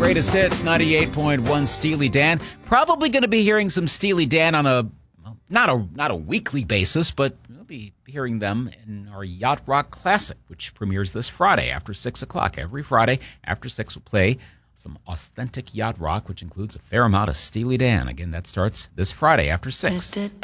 greatest hits, 98.1 Steely Dan. Probably going to be hearing some Steely Dan on a not a weekly basis, but we'll be hearing them in our Yacht Rock Classic, which premieres this Friday after 6 o'clock. Every Friday after 6 we'll play some authentic yacht rock, which includes a fair amount of Steely Dan. Again, that starts this Friday after 6.